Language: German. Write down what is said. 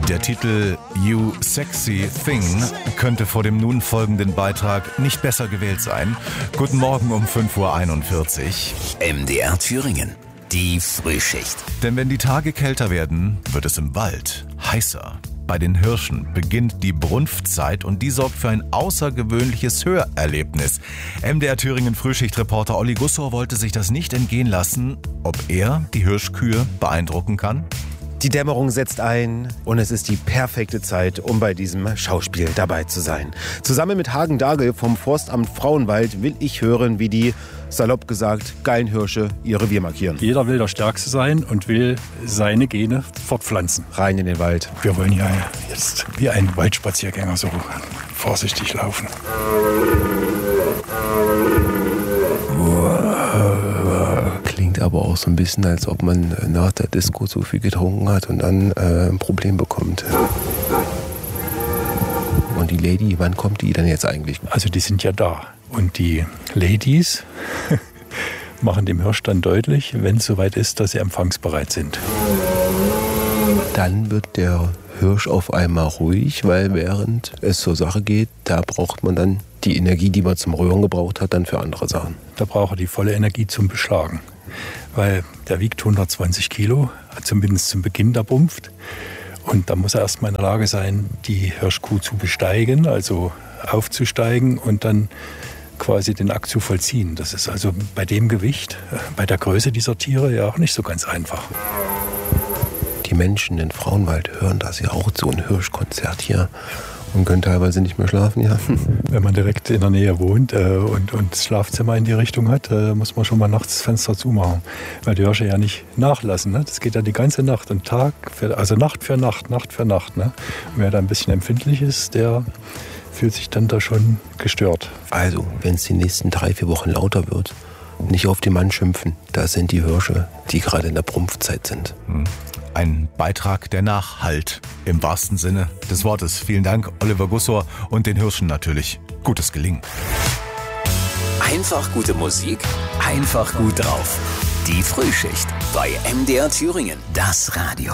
Der Titel You Sexy Thing könnte vor dem nun folgenden Beitrag nicht besser gewählt sein. Guten Morgen um 5:41 Uhr. MDR Thüringen, die Frühschicht. Denn wenn die Tage kälter werden, wird es im Wald heißer. Bei den Hirschen beginnt die Brunftzeit und die sorgt für ein außergewöhnliches Hörerlebnis. MDR Thüringen Frühschichtreporter Olli Gussor wollte sich das nicht entgehen lassen, ob er die Hirschkühe beeindrucken kann. Die Dämmerung setzt ein und es ist die perfekte Zeit, um bei diesem Schauspiel dabei zu sein. Zusammen mit Hagen Dagel vom Forstamt Frauenwald will ich hören, wie die, salopp gesagt, geilen Hirsche ihr Revier markieren. Jeder will der Stärkste sein und will seine Gene fortpflanzen. Rein in den Wald. Wir wollen ja jetzt wie ein Waldspaziergänger so vorsichtig laufen. Klingt aber auch so ein bisschen, als ob man nach der Disco so viel getrunken hat und dann ein Problem bekommt. Und die Lady, wann kommt die denn jetzt eigentlich? Also die sind ja da. Und die Ladies machen dem Hirsch dann deutlich, wenn es soweit ist, dass sie empfangsbereit sind. Dann wird der Hirsch auf einmal ruhig, weil während es zur Sache geht, da braucht man dann die Energie, die man zum Röhren gebraucht hat, dann für andere Sachen. Da braucht er die volle Energie zum Beschlagen. Weil der wiegt 120 Kilo, zumindest zum Beginn der Brunft. Und da muss er erstmal in der Lage sein, die Hirschkuh zu besteigen, also aufzusteigen und dann quasi den Akt zu vollziehen. Das ist also bei dem Gewicht, bei der Größe dieser Tiere ja auch nicht so ganz einfach. Die Menschen in Frauenwald hören das ja auch, so ein Hirschkonzert hier, und können teilweise nicht mehr schlafen. Ja. Wenn man direkt in der Nähe wohnt und das Schlafzimmer in die Richtung hat, muss man schon mal nachts das Fenster zumachen. Weil die Hirsche ja nicht nachlassen. Ne? Das geht ja die ganze Nacht und also Nacht für Nacht, Nacht für Nacht. Ne? Und wer da ein bisschen empfindlich ist, der fühlt sich dann da schon gestört. Also, wenn es die nächsten 3-4 Wochen lauter wird, nicht auf den Mann schimpfen. Da sind die Hirsche, die gerade in der Brunftzeit sind. Ein Beitrag, der nachhallt, im wahrsten Sinne des Wortes. Vielen Dank, Oliver Gussor, und den Hirschen natürlich. Gutes Gelingen. Einfach gute Musik, einfach gut drauf. Die Frühschicht bei MDR Thüringen, das Radio.